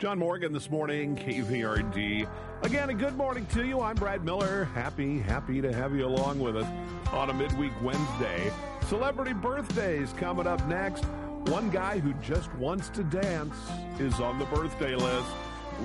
John Morgan this morning, KVRD. Again, a good morning to you. I'm Brad Miller. Happy to have you along with us on a midweek Wednesday. Celebrity birthdays coming up next. One guy who just wants to dance is on the birthday list.